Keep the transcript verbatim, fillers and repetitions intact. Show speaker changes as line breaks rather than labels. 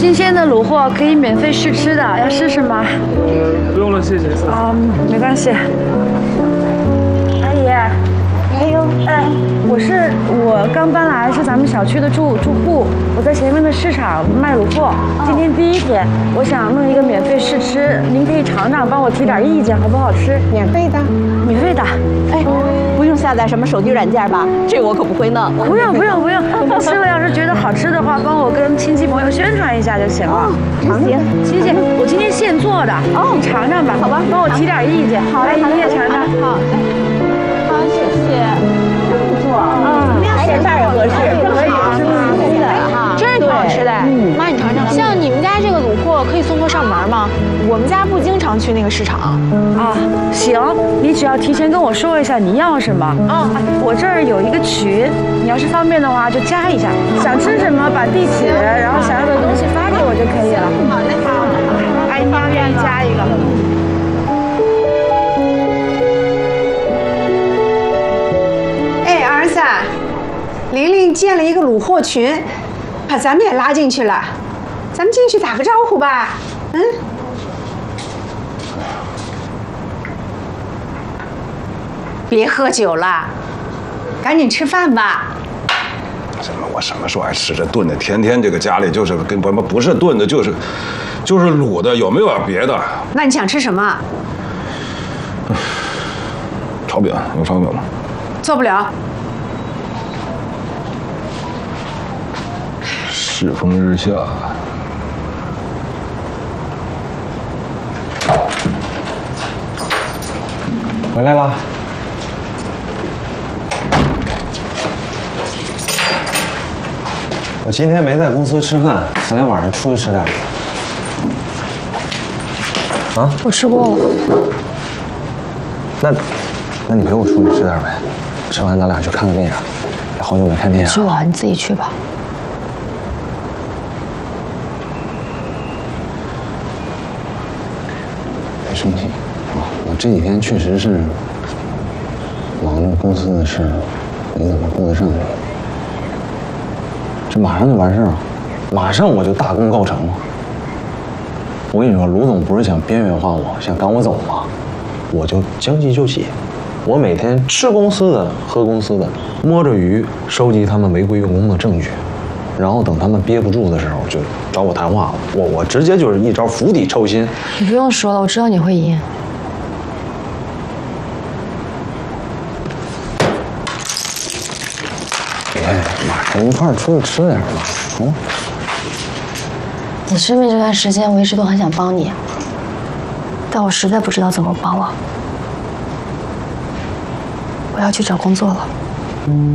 新鲜的卤货可以免费试吃的，要试试吗？
呃，不用了，谢谢。
啊、嗯，没关系。阿姨，哎呦，哎，我是我刚搬来，是咱们小区的住住户，我在前面的市场卖卤货，今天第一天，我想弄一个免费试吃，您可以尝尝，帮我提点意见，好不好吃？
免费的，
免费的。
哎，不用下载什么手机软件吧？这个我可不会弄。
不用不用不用，吃了要是觉得好吃的话，帮我跟亲戚朋友宣传一下就行了。
尝尝，
谢谢，我今天现做的，哦，你尝尝吧，好吧，帮我提点意见。好，来，你也尝尝。
好，好，谢谢。真不错，嗯，咸菜也合适，
可以，是吗？
新的哈，
真是挺好吃的。嗯，妈，你尝尝。像你们家这个卤货可以送货上门吗？我们家不经常去那个市场。
啊，行，你只要提前跟我说一下你要什么。啊，我这儿有一个群，你要是方便的话就加一下。想吃什么把地址，然后想要的东西发给我就可以了。
好嘞，好。
哎，你要愿意加一个。
哎，儿子，玲玲建了一个卤货群，把咱们也拉进去了，咱们进去打个招呼吧。嗯。别喝酒了，赶紧吃饭吧。
什么？我什么时候爱吃这炖的？天天这个家里就是跟不不是炖的，就是就是卤的，有没有别的？
那你想吃什么？
炒饼，有炒饼吗？
做不了。
世风日下。
回来啦。我今天没在公司吃饭，昨天晚上出去吃点。啊？
我吃过了。
那，那你陪我出去吃点呗。吃完咱俩去看个电影，也好久没看电影。
去了，你自己去吧。
别生气啊！我这几天确实是忙着公司的事，没怎么顾得上你。这马上就完事儿了，马上我就大功告成了。我跟你说，卢总不是想边缘化我，想赶我走吗？我就将计就计，我每天吃公司的，喝公司的，摸着鱼收集他们违规用工的证据，然后等他们憋不住的时候就找我谈话了。我我直接就是一招釜底抽薪。
你不用说了，我知道你会赢。
哎，晚上一块儿出去吃点吧，好吗？
你生病这段时间，我一直都很想帮你，但我实在不知道怎么帮了。我要去找工作了。